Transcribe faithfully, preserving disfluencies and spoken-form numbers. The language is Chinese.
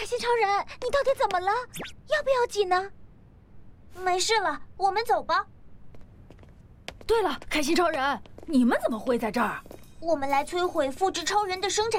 心超人，你到底怎么了？要不要紧呢？ 没事了，我们走吧。 对了，开心超人，你们怎么会在这儿？ 我们来摧毁复制超人的生产